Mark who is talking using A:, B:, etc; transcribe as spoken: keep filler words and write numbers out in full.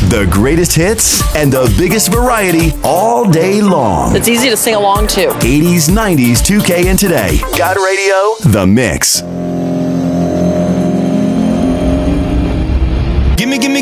A: The greatest hits and the biggest variety all day long.
B: It's easy to sing along to.
A: eighties, nineties, two K, and today. God Radio, The Mix.